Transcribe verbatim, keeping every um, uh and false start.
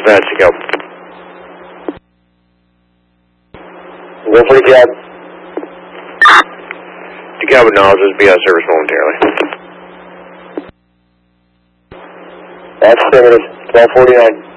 dispatch to go. Go for the cab. The cab acknowledges be out of service momentarily. That's affirmative. twelve forty-nine.